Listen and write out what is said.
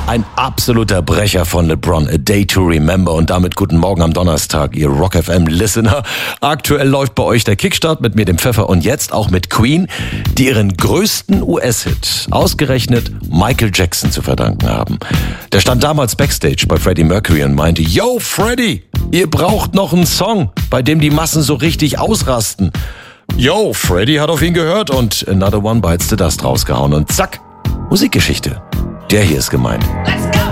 Ein absoluter Brecher von LeBron, A Day to Remember. Und damit guten Morgen am Donnerstag, ihr Rock FM Listener. Aktuell läuft bei euch der Kickstart mit mir, dem Pfeffer, und jetzt auch mit Queen, die ihren größten US-Hit ausgerechnet Michael Jackson zu verdanken haben. Der stand damals Backstage bei Freddie Mercury und meinte, Yo Freddie, ihr braucht noch einen Song, bei dem die Massen so richtig ausrasten. Yo, Freddie hat auf ihn gehört und Another One Bites the Dust rausgehauen und zack, Musikgeschichte. Der hier ist gemeint. Let's go!